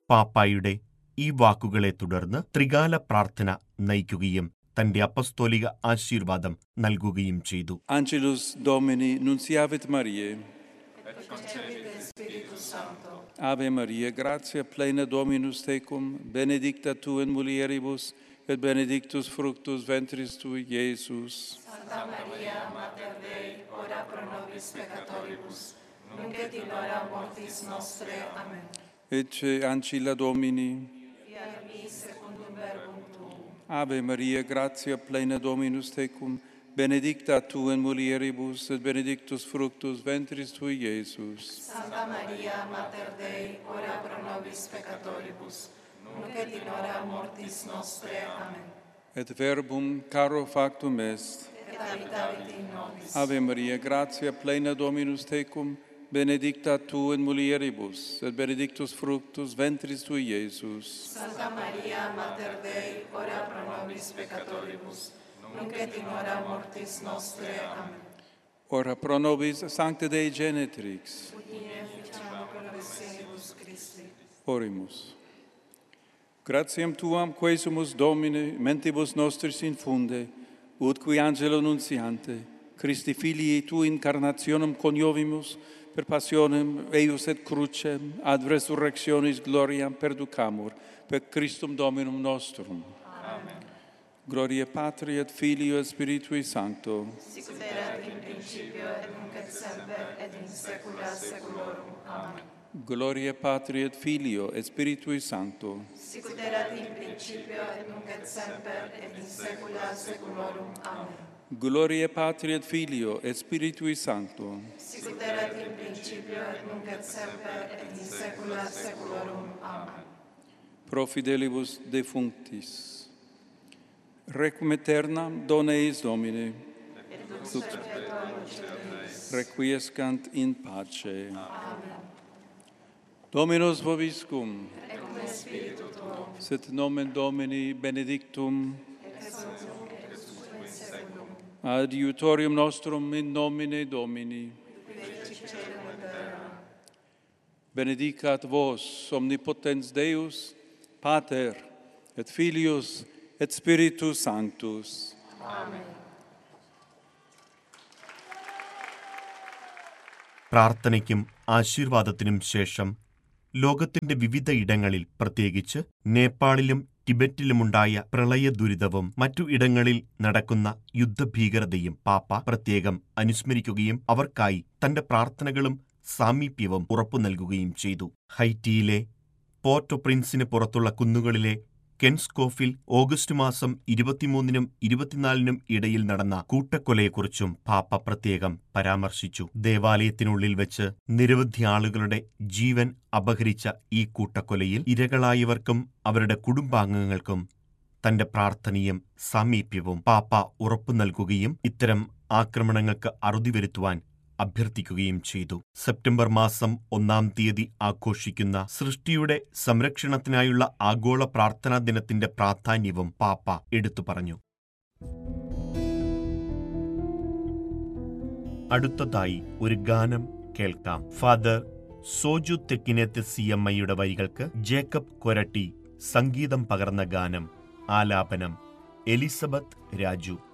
പാപ്പായുടെ ഈ വാക്കുകളെ തുടർന്ന് ത്രികാല പ്രാർത്ഥന നയിക്കുകയും തന്റെ അപ്പസ്തോലിക ആശീർവാദം നൽകുകയും ചെയ്തു. Angelus Domini nunciavit Mariae. Et concepit Spiritus Sancto. Ave Maria, gratia plena Dominus tecum, benedicta tu in mulieribus, et benedictus fructus ventris tui, Iesus. Santa Maria, Mater Dei, ora pro nobis peccatoribus, nunc et in hora mortis nostre. Amen. Ecce ancilla Domini. Fiat mi secundum verbum tuum. Ave Maria, gratia plena Dominus tecum, benedicta tu in mulieribus, et benedictus fructus ventris tui, Iesus. Santa Maria, Mater Dei, ora pro nobis peccatoribus, nunc et in hora mortis nostre. Amen. Et verbum caro factum est. Et habitavit in nobis. Ave Maria, gratia plena Dominus tecum, benedicta tu in mulieribus, et benedictus fructus ventris tui, Iesus. Santa Maria, Mater Dei, ora pro nobis peccatoribus, nunc et in hora mortis nostre. Amen. Ora pro nobis Sancte Dei Genetrix. Ut in efficiam conversenibus Christi. Orimus. Gratiam tuam quae sumus Domine, mentibus nostris infunde, ut qui angelo nunciante, Christi filii tu incarnationem coniovimus, per passionem eius et crucem, ad resurrectionis gloriam perducamur, per Christum Dominum nostrum. Amen. Gloria Patri et Filio et Spiritui Sancto. Sicut erat in principio et nunc et semper et in saecula saeculorum. Amen. Gloria Patri et Filio et Spiritui Sancto. Sicut erat in principio et nunc et semper et in saecula saeculorum. Amen. Gloria Patri et Filio et Spiritui Sancto. Sicut erat in principio et nunc et semper et in saecula saeculorum. Amen. Pro fidelibus defunctis. Requiem aeternam dona eis Domine. Et lux perpetua luceris. Requiescant in pace. Amen. Dominus vobiscum. Et cum spiritu tuo. Sit nomen Domini benedictum. Ex hoc nunc et usque in saeculum. Adiutorium nostrum in nomine Domini. Qui fecit caelum et terram. Benedicat vos omnipotens Deus, Pater et Filius et Spiritus Sanctus. Amen. പ്രാർത്ഥനയ്ക്കും ആശീർവാദത്തിനും ശേഷം ലോകത്തിന്റെ വിവിധ ഇടങ്ങളിൽ, പ്രത്യേകിച്ച് നേപ്പാളിലും ടിബറ്റിലുമുണ്ടായ പ്രളയ ദുരിതവും മറ്റു ഇടങ്ങളിൽ നടക്കുന്ന യുദ്ധഭീകരതയും പാപ്പ പ്രത്യേകം അനുസ്മരിക്കുകയും അവർക്കായി തന്റെ പ്രാർത്ഥനകളും സാമീപ്യവും ഉറപ്പു നൽകുകയും ചെയ്തു. ഹൈറ്റിയിലെ പോർട്ട് ഓ പ്രിൻസിന് പുറത്തുള്ള കുന്നുകളിലെ കെൻസ്കോഫിൽ ഓഗസ്റ്റ് മാസം 23-നും 24-നും ഇടയിൽ നടന്ന കൂട്ടക്കൊലയെക്കുറിച്ചും പാപ്പ പ്രത്യേകം പരാമർശിച്ചു. ദേവാലയത്തിനുള്ളിൽ വെച്ച് നിരവധി ആളുകളുടെ ജീവൻ അപഹരിച്ച ഈ കൂട്ടക്കൊലയിൽ ഇരകളായവർക്കും അവരുടെ കുടുംബാംഗങ്ങൾക്കും തന്റെ പ്രാർത്ഥനയും സാമീപ്യവും പാപ്പ ഉറപ്പു നൽകുകയും ഇത്തരം ആക്രമണങ്ങൾക്ക് അറുതി വരുത്തുവാൻ അഭ്യർത്ഥിക്കുകയും ചെയ്തു. സെപ്റ്റംബർ മാസം 1-ാം തീയതി ആഘോഷിക്കുന്ന സൃഷ്ടിയുടെ സംരക്ഷണത്തിനായുള്ള ആഗോള പ്രാർത്ഥനാ ദിനത്തിന്റെ പ്രാധാന്യവും പാപ്പ എടുത്തു പറഞ്ഞു. അടുത്തതായി ഒരു ഗാനം കേൾക്കാം. ഫാദർ സോജു തെക്കിനേത്ത് CMIയുടെ വരികൾക്ക് ജേക്കബ് കൊരട്ടി സംഗീതം പകർന്ന ഗാനം. ആലാപനം എലിസബത്ത് രാജു.